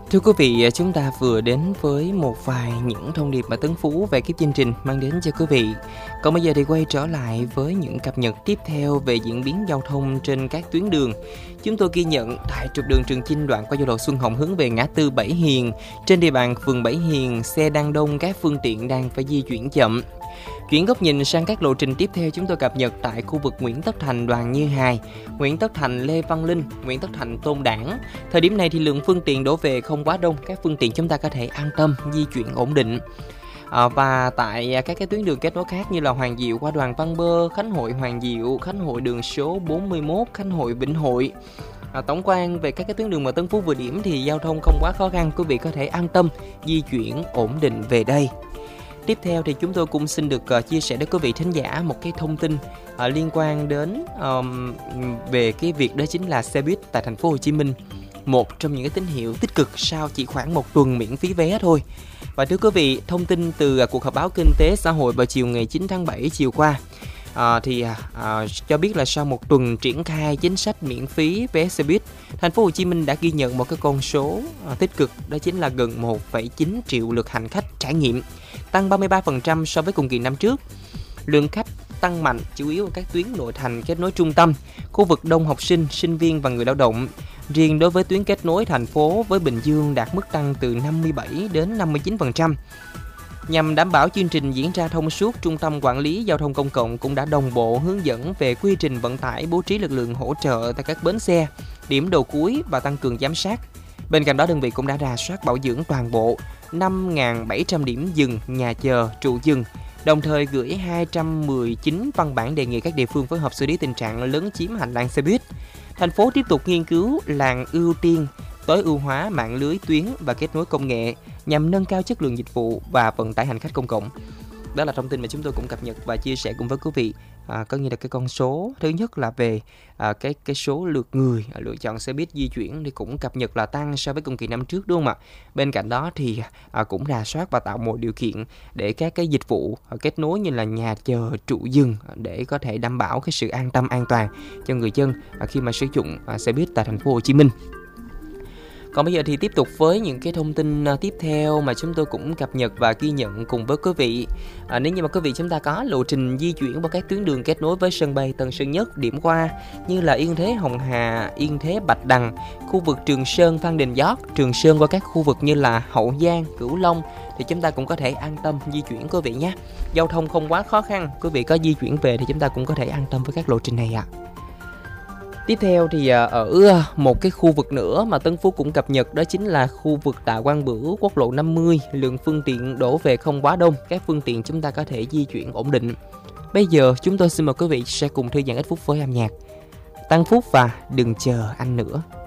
Thưa quý vị, chúng ta vừa đến với một vài những thông điệp mà Tấn Phú về cái chương trình mang đến cho quý vị. Còn bây giờ thì quay trở lại với những cập nhật tiếp theo về diễn biến giao thông trên các tuyến đường. Chúng tôi ghi nhận tại trục đường Trường Chinh đoạn qua giao lộ Xuân Hồng hướng về ngã tư Bảy Hiền. Trên địa bàn phường Bảy Hiền, xe đang đông, các phương tiện đang phải di chuyển chậm. Chuyển góc nhìn sang các lộ trình tiếp theo, chúng tôi cập nhật tại khu vực Nguyễn Tất Thành, Đoàn Như Hài, Nguyễn Tất Thành, Lê Văn Linh, Nguyễn Tất Thành, Tôn Đản. Thời điểm này thì lượng phương tiện đổ về không quá đông, các phương tiện chúng ta có thể an tâm di chuyển ổn định. Và tại các cái tuyến đường kết nối khác như là Hoàng Diệu qua Đoàn Văn Bơ, Khánh Hội Hoàng Diệu, Khánh Hội đường số 41, Khánh Hội Vĩnh Hội. Tổng quan về các cái tuyến đường mà Tấn Phú vừa điểm thì giao thông không quá khó khăn, quý vị có thể an tâm di chuyển ổn định về đây. Tiếp theo thì chúng tôi cũng xin được chia sẻ đến quý vị thính giả một cái thông tin liên quan đến về cái việc đó chính là xe buýt tại thành phố Hồ Chí Minh. Một trong những cái tín hiệu tích cực sau chỉ khoảng một tuần miễn phí vé thôi. Và thưa quý vị, thông tin từ cuộc họp báo kinh tế xã hội vào chiều ngày 9 tháng 7 chiều qua cho biết là sau một tuần triển khai chính sách miễn phí vé xe buýt, thành phố Hồ Chí Minh đã ghi nhận một cái con số tích cực, đó chính là gần 1,9 triệu lượt hành khách trải nghiệm, tăng 33% so với cùng kỳ năm trước. Lượng khách tăng mạnh chủ yếu ở các tuyến nội thành kết nối trung tâm, khu vực đông học sinh, sinh viên và người lao động. Riêng đối với tuyến kết nối thành phố với Bình Dương đạt mức tăng từ 57 đến 59%. Nhằm đảm bảo chương trình diễn ra thông suốt, Trung tâm Quản lý Giao thông Công cộng cũng đã đồng bộ hướng dẫn về quy trình vận tải, bố trí lực lượng hỗ trợ tại các bến xe, điểm đầu cuối và tăng cường giám sát. Bên cạnh đó, đơn vị cũng đã rà soát bảo dưỡng toàn bộ 5.700 điểm dừng, nhà chờ, trụ dừng, đồng thời gửi 219 văn bản đề nghị các địa phương phối hợp xử lý tình trạng lấn chiếm hành lang xe buýt. Thành phố tiếp tục nghiên cứu làn ưu tiên, tối ưu hóa mạng lưới tuyến và kết nối công nghệ nhằm nâng cao chất lượng dịch vụ và vận tải hành khách công cộng. Đó là thông tin mà chúng tôi cũng cập nhật và chia sẻ cùng với quý vị. Có như là cái con số thứ nhất là về cái số lượt người lựa chọn xe buýt di chuyển thì cũng cập nhật là tăng so với cùng kỳ năm trước, đúng không ạ? Bên cạnh đó thì cũng rà soát và tạo mọi điều kiện để các cái dịch vụ kết nối như là nhà chờ, trụ dừng để có thể đảm bảo cái sự an tâm an toàn cho người dân khi mà sử dụng xe buýt tại thành phố Hồ Chí Minh. Còn bây giờ thì tiếp tục với những cái thông tin tiếp theo mà chúng tôi cũng cập nhật và ghi nhận cùng với quý vị. Nếu như mà quý vị chúng ta có lộ trình di chuyển vào các tuyến đường kết nối với sân bay Tân Sơn Nhất điểm qua như là Yên Thế Hồng Hà, Yên Thế Bạch Đằng, khu vực Trường Sơn Phan Đình Giót, Trường Sơn qua các khu vực như là Hậu Giang, Cửu Long thì chúng ta cũng có thể an tâm di chuyển quý vị nhé. Giao thông không quá khó khăn, quý vị có di chuyển về thì chúng ta cũng có thể an tâm với các lộ trình này ạ. Tiếp theo thì ở một cái khu vực nữa mà Tấn Phú cũng cập nhật, đó chính là khu vực Tạ Quang Bửu, quốc lộ 50, lượng phương tiện đổ về không quá đông, các phương tiện chúng ta có thể di chuyển ổn định. Bây giờ chúng tôi xin mời quý vị sẽ cùng thư giãn ít phút với âm nhạc. Tăng Phúc và Đừng Chờ Anh Nữa.